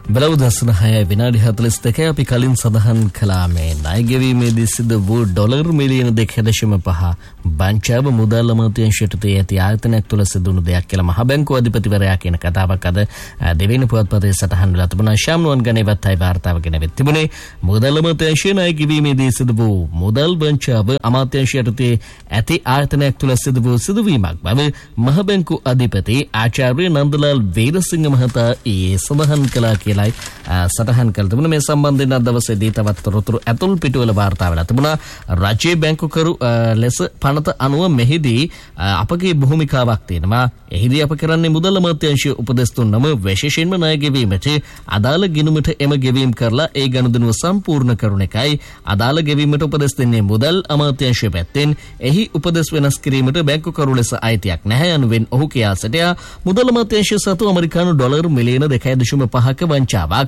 බලවදස්සන 6 විනාඩි 42 අපි කලින් සඳහන් කළා මේ ණය ගෙවීමේදී සිදු වූ ඩොලර් මිලියන 2.5 බංචාව මුදල් අමාත්‍යාංශයට ඇති ආයතනයක් තුළ සිදුණු දෙයක් කියලා මහ බැංකුව අධිපතිවරයා කියන කතාවක් අද දෙවෙනි පුවත්පතේ සටහන් වෙලා තිබුණා. ශාම්නුවන් ගණේවත් අය වාර්තාව ගෙනවෙත් තිබුණේ මුදල් අමාත්‍යාංශයේ ණය ගෙවීමේදී සිදු වූ මුදල් බංචාව අමාත්‍යාංශයට ඇති ආයතනයක් තුළ සිදු වූ සිදුවීමක් බව මහ බැංකුව අධිපති ආචාර්ය නන්දලාල් වීරසිංහ මහතා ඊයේ සඳහන් කළා කියලා සටහන් කළ තිබුණා. මේ සම්බන්ධයෙන් අද දවසේදී තවත් තොරතුරු ඇතුල් පිටුවල වාර්තා වෙලා තිබුණා. රජයේ බැංකුකරු ලෙස පනත අනුව මෙහිදී අපගේ භූමිකාවක් තියෙනවා. එහිදී අප කරන්නේ මුදල් අමාත්‍යාංශයේ උපදෙස් දුන්නම විශේෂයෙන්ම ණය ගෙවීමට අදාළ ගිණුමට එම ගෙවීම කරලා ඒ ගනුදෙනුව සම්පූර්ණ කරුණ එකයි. අදාළ ගෙවීමට උපදෙස් දෙන්නේ මුදල් අමාත්‍යාංශය පැත්තෙන්. එහි උපදෙස් වෙනස් කිරීමට බැංකුකරු ලෙස අයිතියක් නැහැ යනුවෙන් ඔහු කියා සිටියා. මුදල් අමාත්‍යාංශය සතු ඇමරිකානු ඩොලර් මිලියන 2.5ක වංචාවක්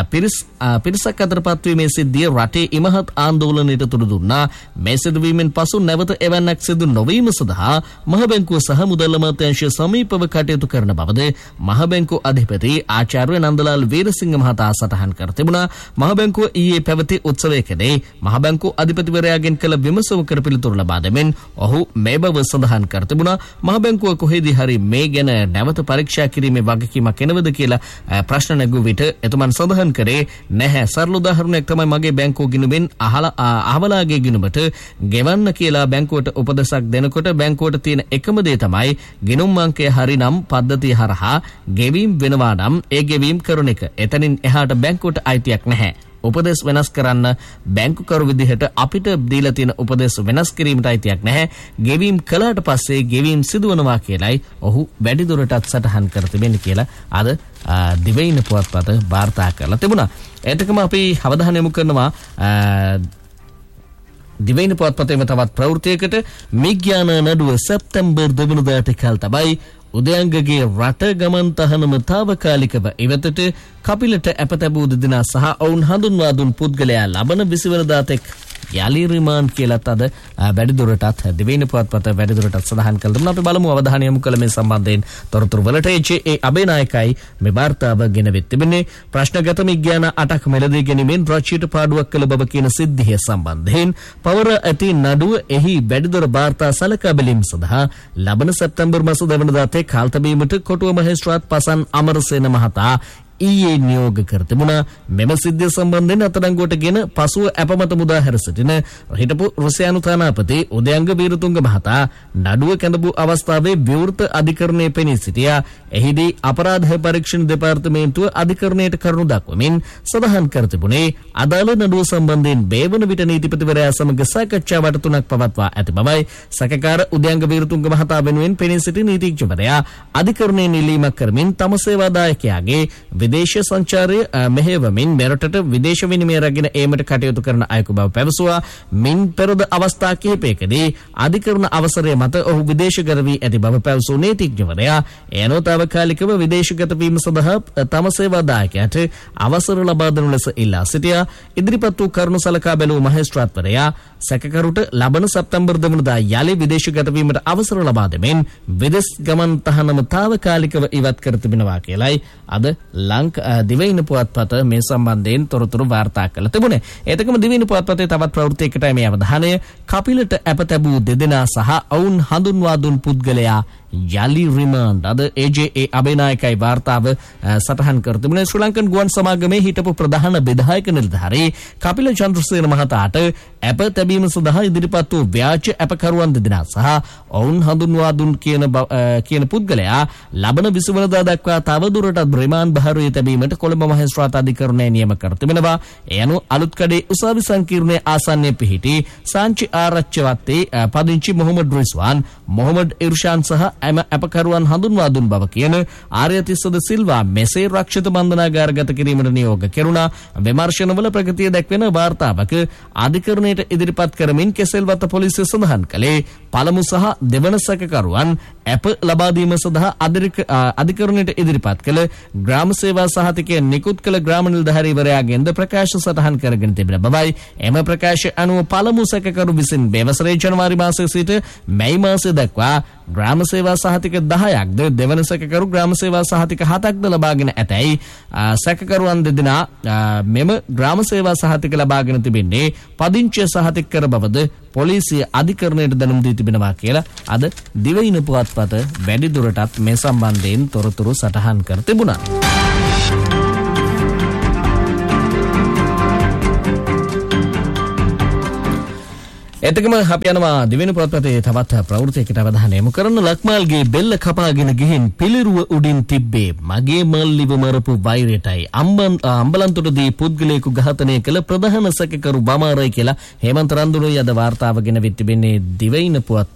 පිරිසක් අතර පත්වීමේ සිද්ධිය රටේ ඉමහත් ආందోලනයට තුඩු දුන්නා. මේ සිදුවීමෙන් පසු නැවත එවැන්නක් සිදු නොවීම සඳහා මහ බැංකුව සහ මුදල් අමාත්‍යාංශය සමීපව කටයුතු කරන බවද මහ බැංකුව අධිපති ආචාර්ය නන්දලාල් වීරසිංහ මහතා සටහන් කර තිබුණා. මහ බැංකුව ඊයේ පැවති උත්සවයකදී මහ බැංකුව අධිපතිවරයාගෙන් කළ විමසුමකට පිළිතුරු ලබා දෙමින් ඔහු මේ බව සඳහන් කර තිබුණා. මහ බැංකුව කොහෙදී හරි මේ ගැන නැවත පරීක්ෂා කිරීමේ වගකීමක් එනවද කියලා ප්‍රශ්න නැගූ විට එතුමන් සඳහන් කරේ නැහැ. සරල උදාහරණයක් තමයි මගේ බැංකුව ගිණුමෙන් අහවලාගේ ගිණුමට ගෙවන්න කියලා බැංකුවට උපදෙසක් දෙනකොට බැංකුවට තියෙන එකම දේ තමයි ගිණුම් අංකය හරිනම් පද්ධතිය හරහා ගෙවීම් වෙනවා නම් ඒ ගෙවීම් කරන එක. එතනින් එහාට බැංකුවට අයිතියක් නැහැ. උපදෙස් වෙනස් කරන්න බැංකුකරු විදිහට අපිට දීලා තියෙන උපදෙස් වෙනස් කිරීමට අයිතියක් නැහැ. ගෙවීම් කළාට පස්සේ ගෙවීම් සිදුවනවා කියලයි ඔහු වැඩිදුරටත් සටහන් කර තිබෙන්නේ කියලා අද දිවයින පුවත්පත වාර්තා කරලා තිබුණා. ඒකම අපි අවධානය යොමු කරනවා දිවයින පුවත්පතේම තවත් ප්‍රවෘත්තියකට. මිග්‍යාන නඩුව සැප්තැම්බර් 2 වෙනිදාට කල් තබයි. උදයංගගේ රට ගමන් තහනම තාවකාලිකව ඉවතට කපිලට අපතබූ දෙදෙනා සහ ඔවුන් හඳුන්වා දුන් පුද්ගලයා ලබන 20 වෙනිදා තෙක් යලි රිමාන්ඩ් කියලාත් අද වැඩිදුරටත් දෙවෙනි පුවත්පත වැඩිදුරටත් සඳහන් කළ දුන්නා. අපි බලමු අවධානය යොමු කළ මේ සම්බන්ධයෙන් තොරතුරු වලට. ඒ අබේනායකයි මේ වාර්තාව ගෙනවෙත් තිබෙන්නේ. ප්‍රශ්නගත මිග්‍යාන 8ක් මෙලදී ගැනීමෙන් රාජ්‍යයට පාඩුවක් කළ බව කියන සිද්ධිය සම්බන්ධයෙන් පවර ඇති නඩුව එහි වැඩිදුර වාර්තා සලකා බැලීම සඳහා ලබන සැප්තැම්බර් මාස 2 වෙනිදා තෙක් කාල තැබීමට කොටුව මහේස්ත්‍රාත් පසන් අමරසේන මහතා ඊයේ නියෝග කර තිබුණා. මෙම සිද්ධිය සම්බන්ධයෙන් අත්අඩංගුවටගෙන පසුව අපමත මුදා හැර සිටින හිටපු රුසියානු තානාපති උදයංග වීරතුංග මහතා නඩුව කැඳවූ අවස්ථාවේ විවෘත අධිකරණයේ පෙනී සිටියා. එහිදී අපරාධ පරීක්ෂණ දෙපාර්තමේන්තුව අධිකරණයට කරුණු දක්වමින් සඳහන් කර තිබුණේ අදාළ නඩුව සම්බන්ධයෙන් බේවන විට නීතිපතිවරයා සමග සාකච්ඡාවට 3ක් පවත්වා ඇති බවයි. සැකකාර උදයංග වීරතුංග මහතා වෙනුවෙන් පෙනී සිටි නීතිඥවරයා අධිකරණයේ නිලීමක් කරමින් තම සේවාදායකයාගේ විදේශ සංචාරය මෙහෙවමින් මෙරටට විදේශ විනිමය රැගෙන ඒමට කටයුතු කරන අයෙකු බව පැවසුවා. මින් පෙරද අවස්ථා කිහිපයකදී අධිකරණ අවසරය මත ඔහු විදේශගත වී ඇති බව පැවසූ නීතිඥවරයා එනෝ තාවකාලිකව විදේශගත වීම සඳහා තම සේවාදායකයාට අවසර ලබා දෙනු ලෙස ඉල්ලා සිටියා. ඉදිරිපත් වූ කරුණු සලකා බැලූ මහේස්ත්‍රාත්වරයා සැකකරුට ලබන සැප්තැම්බර් 2 වෙනිදා යලි විදේශගත වීමට අවසර ලබා දෙමින් විදේශ ගමන් තහනම තාවකාලිකව ඉවත් කර තිබෙනවා කියලයි අද දිවයින පුවත්පත මේ සම්බන්ධයෙන් තොරතුරු වාර්තා කළ තිබුණේ. ඒකම දිවයින පුවත්පතේ තවත් ප්‍රවෘත්තියකටයි මේ අවධානය. කපිලට අපතබූ දෙදෙනා සහ ඔවුන් හඳුන්වා දුන් පුද්ගලයා යලි රිමාන්ඩ්. අද AJA අබේනායකයි වාර්තාව සටහන් කර තිබුණේ. ශ්‍රී ලංකන් ගුවන් සමාගමේ හිටපු ප්‍රධාන විධායක නිලධාරී කපිල චන්ද්‍රසේන මහතාට අප තැබීම සඳහා ඉදිරිපත් වූ ව්‍යාජ අපකරුවන් දෙදෙනා සහ ඔවුන් හඳුන්වා දුන් කියන පුද්ගලයා ලබන 20 වෙනිදා දක්වා තවදුරටත් රිමාන්ඩ් භාරයේ තැබීමට කොළඹ මහේස්ත්‍රාත් අධිකරණය නියම කර තිබෙනවා. ඒ අනුව අලුත්කඩේ උසාවි සංකීර්ණයේ ආසන්නයේ පිහිටි සාංචි ආරච්චිවත්තේ පදිංචි මොහොමඩ් රිස්වාන් මොහොමඩ් ඉර්ෂාන් සහ අපකරුවන් හඳුන්වා දුන් බව කියන ආර්යතිස්සද සිල්වා මෙසේ රක්ෂිත බන්ධනාගාරගත කිරීමට නියෝග කෙරුණා. විමර්ශනවල ප්‍රගතිය දැක්වෙන වාර්තාවක අධිකරණයට ඉදිරිපත් කරමින් කෙසෙල්වත්ත පොලිසිය සඳහන් කළේ පළමු සහ දෙවන සැකකරුවන් ඇප ලබා දීම සඳහා අධිකරණයට ඉදිරිපත් කළ ග්‍රාම සේවා සහතිකය නිකුත් කළ ග්‍රාම නිලධාරීවරයාගෙන්ද ප්‍රකාශ සටහන් කරගෙන තිබෙන බවයි. එම ප්‍රකාශය අනුව පළමු සැකකරු විසින් මෙවසරේ ජනවාරි මාසයේ සිට මැයි මාසය දක්වා ග්‍රාම සේවා සහතික 10ක්ද දෙවන සැකකරු ග්‍රාම සේවා සහතික 7ක්ද ලබාගෙන ඇතැයි සැකකරුවන් දෙදෙනා මෙම ග්‍රාම සේවා සහතික ලබාගෙන තිබෙන්නේ පදිංචිය සහතික කර බවද පොලිසිය අධිකරණයට දැනුම් දී තිබෙනවා කියලා අද දිවයින පුවත්පත වැඩිදුරටත් මේ සම්බන්ධයෙන් තොරතුරු සටහන් කර තිබුණා. එතකම අපි යනවා දිවෙන පුවත්පතේ තවත් ප්‍රවෘත්තියකට අවධානය යොමු කරන. ලක්මාල්ගේ බෙල්ල කපාගෙන ගිහින් පිළිරුව උඩින් තිබ්බේ මගේ මල්ලිව මරපු වෛරයටයි. අම්බලන්තොටදී පුද්ගලයෙකු ඝාතනය කළ ප්‍රධාන සැකකරු බමාරයි කියලා හේමන්ත රන්දුලයි අද වාර්තාවගෙන විත් තිබෙන්නේ දිවයින පුවත්